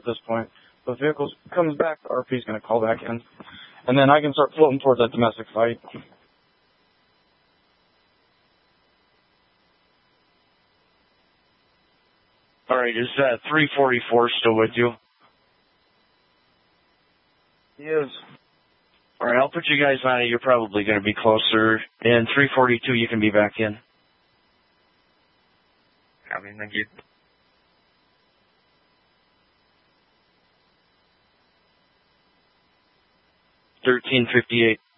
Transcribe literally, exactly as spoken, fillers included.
at this point. If the vehicle comes back, R P is going to call back in. And then I can start floating towards that domestic fight. Alright, is that three forty-four still with you? He is. Alright, I'll put you guys on it. You're probably going to be closer. And three forty-two, you can be back in. Copy, thank you. thirteen fifty-eight.